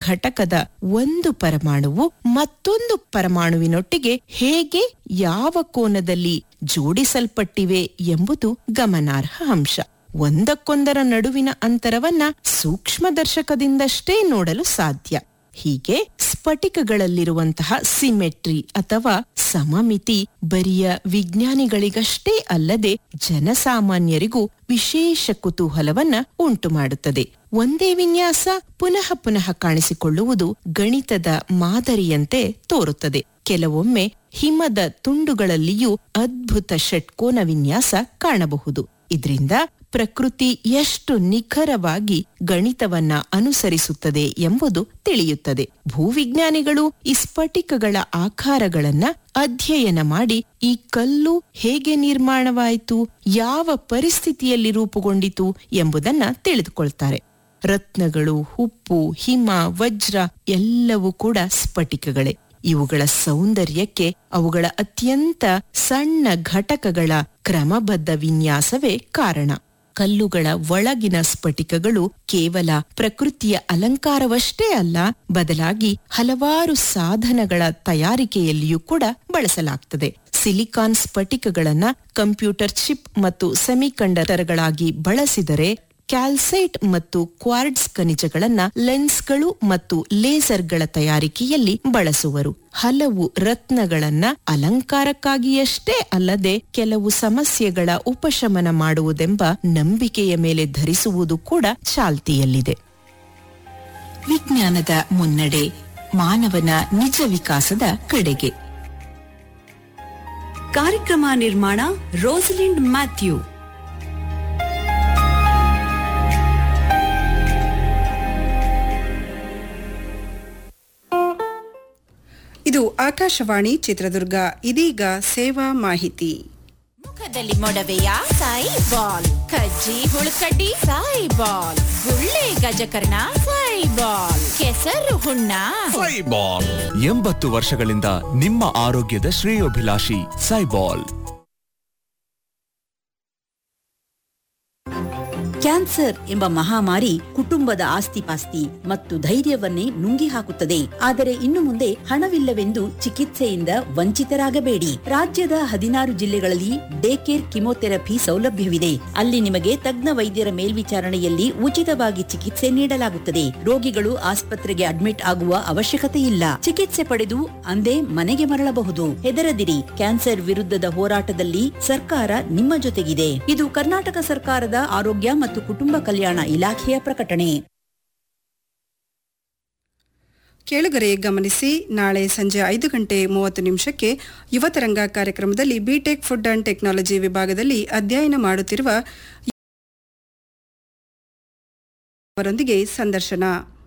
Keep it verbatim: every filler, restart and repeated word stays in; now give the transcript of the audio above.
ಘಟಕದ ಒಂದು ಪರಮಾಣುವು ಮತ್ತೊಂದು ಪರಮಾಣುವಿನೊಟ್ಟಿಗೆ ಹೇಗೆ ಯಾವ ಕೋನದಲ್ಲಿ ಜೋಡಿಸಲ್ಪಟ್ಟಿವೆ ಎಂಬುದು ಗಮನಾರ್ಹ ಅಂಶ. ಒಂದಕ್ಕೊಂದರ ನಡುವಿನ ಅಂತರವನ್ನ ಸೂಕ್ಷ್ಮದರ್ಶಕದಿಂದಷ್ಟೇ ನೋಡಲು ಸಾಧ್ಯ. ಹೀಗೆ ಸ್ಫಟಿಕಗಳಲ್ಲಿರುವಂತಹ ಸಿಮೆಟ್ರಿ ಅಥವಾ ಸಮಮಿತಿ ಬರಿಯ ವಿಜ್ಞಾನಿಗಳಿಗಷ್ಟೇ ಅಲ್ಲದೆ ಜನಸಾಮಾನ್ಯರಿಗೂ ವಿಶೇಷ ಕುತೂಹಲವನ್ನ ಉಂಟು ಮಾಡುತ್ತದೆ. ಒಂದೇ ವಿನ್ಯಾಸ ಪುನಃ ಪುನಃ ಕಾಣಿಸಿಕೊಳ್ಳುವುದು ಗಣಿತದ ಮಾದರಿಯಂತೆ ತೋರುತ್ತದೆ. ಕೆಲವೊಮ್ಮೆ ಹಿಮದ ತುಂಡುಗಳಲ್ಲಿಯೂ ಅದ್ಭುತ ಷಟ್ಕೋನ ವಿನ್ಯಾಸ ಕಾಣಬಹುದು. ಇದರಿಂದ ಪ್ರಕೃತಿ ಎಷ್ಟು ನಿಖರವಾಗಿ ಗಣಿತವನ್ನ ಅನುಸರಿಸುತ್ತದೆ ಎಂಬುದು ತಿಳಿಯುತ್ತದೆ. ಭೂವಿಜ್ಞಾನಿಗಳು ಈ ಸ್ಫಟಿಕಗಳ ಆಕಾರಗಳನ್ನ ಅಧ್ಯಯನ ಮಾಡಿ ಈ ಕಲ್ಲು ಹೇಗೆ ನಿರ್ಮಾಣವಾಯಿತು, ಯಾವ ಪರಿಸ್ಥಿತಿಯಲ್ಲಿ ರೂಪುಗೊಂಡಿತು ಎಂಬುದನ್ನ ತಿಳಿದುಕೊಳ್ತಾರೆ. ರತ್ನಗಳು, ಉಪ್ಪು, ಹಿಮ, ವಜ್ರ ಎಲ್ಲವೂ ಕೂಡ ಸ್ಫಟಿಕಗಳೇ. ಇವುಗಳ ಸೌಂದರ್ಯಕ್ಕೆ ಅವುಗಳ ಅತ್ಯಂತ ಸಣ್ಣ ಘಟಕಗಳ ಕ್ರಮಬದ್ಧ ವಿನ್ಯಾಸವೇ ಕಾರಣ. ಕಲ್ಲುಗಳ ಒಳಗಿನ ಸ್ಫಟಿಕಗಳು ಕೇವಲ ಪ್ರಕೃತಿಯ ಅಲಂಕಾರವಷ್ಟೇ ಅಲ್ಲ, ಬದಲಾಗಿ ಹಲವಾರು ಸಾಧನಗಳ ತಯಾರಿಕೆಯಲ್ಲಿಯೂ ಕೂಡ ಬಳಸಲಾಗ್ತದೆ. ಸಿಲಿಕಾನ್ ಸ್ಫಟಿಕಗಳನ್ನ ಕಂಪ್ಯೂಟರ್ ಚಿಪ್ ಮತ್ತು ಸೆಮಿಕಂಡಕ್ಟರ್ಗಳಾಗಿ ಬಳಸಿದರೆ, ಕ್ಯಾಲ್ಸೈಟ್ ಮತ್ತು ಕ್ವಾರ್ಟ್ಸ್ ಖನಿಜಗಳನ್ನ ಲೆನ್ಸ್ಗಳು ಮತ್ತು ಲೇಸರ್ಗಳ ತಯಾರಿಕೆಯಲ್ಲಿ ಬಳಸುವರು. ಹಲವು ರತ್ನಗಳನ್ನ ಅಲಂಕಾರಕ್ಕಾಗಿಯಷ್ಟೇ ಅಲ್ಲದೆ ಕೆಲವು ಸಮಸ್ಯೆಗಳ ಉಪಶಮನ ಮಾಡುವುದೆಂಬ ನಂಬಿಕೆಯ ಮೇಲೆ ಧರಿಸುವುದು ಕೂಡ ಚಾಲ್ತಿಯಲ್ಲಿದೆ. ವಿಜ್ಞಾನದ ಮುನ್ನಡೆ ಮಾನವನ ನಿಜ ವಿಕಾಸದ ಕಡೆಗೆ. ಕಾರ್ಯಕ್ರಮ ನಿರ್ಮಾಣ ರೋಸಲಿಂಡ್ ಮ್ಯಾಥ್ಯೂ. ಇದು ಆಕಾಶವಾಣಿ ಚಿತ್ರದುರ್ಗ. ಇದೀಗ ಸೇವಾ ಮಾಹಿತಿ. ಮುಖದಲ್ಲಿ ಮೊಡವೆಯ ಸಾಯಿ ಬಾಲ್, ಕಜ್ಜಿ ಹುಳುಕಡ್ಡಿ ಸಾಯಿ ಬಾಲ್, ಗುಳ್ಳೆ ಗಜಕರ್ಣ ಸಾಯಿ ಬಾಲ್, ಕೆಸರು ಹುಣ್ಣ ಸಾಯಿ ಬಾಲ್. ಎಂಬತ್ತು ವರ್ಷಗಳಿಂದ ನಿಮ್ಮ ಆರೋಗ್ಯದ ಶ್ರೇಯೋಭಿಲಾಷಿ ಸಾಯಿ ಬಾಲ್. ಕ್ಯಾನ್ಸರ್ ಎಂಬ ಮಹಾಮಾರಿ ಕುಟುಂಬದ ಆಸ್ತಿಪಾಸ್ತಿ ಮತ್ತು ಧೈರ್ಯವನ್ನೇ ನುಂಗಿ ಹಾಕುತ್ತದೆ. ಆದರೆ ಇನ್ನು ಮುಂದೆ ಹಣವಿಲ್ಲವೆಂದು ಚಿಕಿತ್ಸೆಯಿಂದ ವಂಚಿತರಾಗಬೇಡಿ. ರಾಜ್ಯದ ಹದಿನಾರು ಜಿಲ್ಲೆಗಳಲ್ಲಿ ಡೇ ಕೇರ್ ಕಿಮೋಥೆರಪಿ ಸೌಲಭ್ಯವಿದೆ. ಅಲ್ಲಿ ನಿಮಗೆ ತಜ್ಞ ವೈದ್ಯರ ಮೇಲ್ವಿಚಾರಣೆಯಲ್ಲಿ ಉಚಿತವಾಗಿ ಚಿಕಿತ್ಸೆ ನೀಡಲಾಗುತ್ತದೆ. ರೋಗಿಗಳು ಆಸ್ಪತ್ರೆಗೆ ಅಡ್ಮಿಟ್ ಆಗುವ ಅವಶ್ಯಕತೆ ಇಲ್ಲ. ಚಿಕಿತ್ಸೆ ಪಡೆದು ಅಂದೇ ಮನೆಗೆ ಮರಳಬಹುದು. ಹೆದರದಿರಿ, ಕ್ಯಾನ್ಸರ್ ವಿರುದ್ಧದ ಹೋರಾಟದಲ್ಲಿ ಸರ್ಕಾರ ನಿಮ್ಮ ಜೊತೆಗಿದೆ. ಇದು ಕರ್ನಾಟಕ ಸರ್ಕಾರದ ಆರೋಗ್ಯ ಮತ್ತು ಕುಟುಂಬ ಕಲ್ಯಾಣ ಇಲಾಖೆಯ ಪ್ರಕಟಣೆ. ಕೇಳುಗರೆ ಗಮನಿಸಿ, ನಾಳೆ ಸಂಜೆ ಐದು ಗಂಟೆ ಮೂವತ್ತು ನಿಮಿಷಕ್ಕೆ ಯುವತರಂಗ ಕಾರ್ಯಕ್ರಮದಲ್ಲಿ ಬಿಟೆಕ್ ಫುಡ್ ಅಂಡ್ ಟೆಕ್ನಾಲಜಿ ವಿಭಾಗದಲ್ಲಿ ಅಧ್ಯಯನ ಮಾಡುತ್ತಿರುವ ಅವರೊಂದಿಗೆ ಸಂದರ್ಶನ.